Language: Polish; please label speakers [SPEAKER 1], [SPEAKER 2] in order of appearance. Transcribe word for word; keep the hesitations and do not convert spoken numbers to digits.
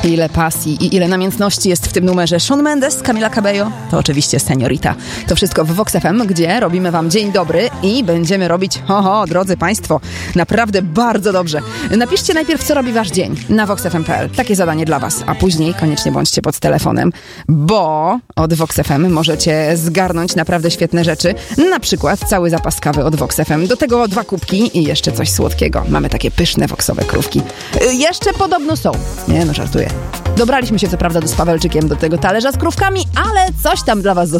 [SPEAKER 1] Ile pasji i ile namiętności jest w tym numerze. Shawn Mendes, Camila Cabello, to oczywiście Senorita. To wszystko w Vox F M, gdzie robimy wam dzień dobry i będziemy robić, ho, ho, drodzy państwo, naprawdę bardzo dobrze. Napiszcie najpierw, co robi wasz dzień na vox f m kropka p l. Takie zadanie dla was, a później koniecznie bądźcie pod telefonem, bo od Vox F M możecie zgarnąć naprawdę świetne rzeczy. Na przykład cały zapas kawy od Vox F M. Do tego dwa kubki i jeszcze coś słodkiego. Mamy takie pyszne voxowe krówki. Y, jeszcze podobno są. Nie, no żartuję. Dobraliśmy się co prawda z Pawełczykiem do tego talerza z krówkami, ale coś tam dla was zostało.